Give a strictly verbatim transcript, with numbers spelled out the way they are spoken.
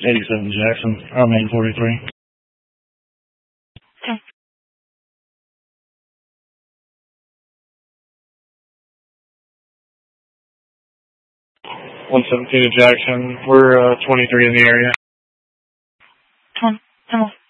eighty-seven Jackson, I mean forty-three. Okay. one seventeen to Jackson, we're uh, twenty-three in the area. Come on, come on.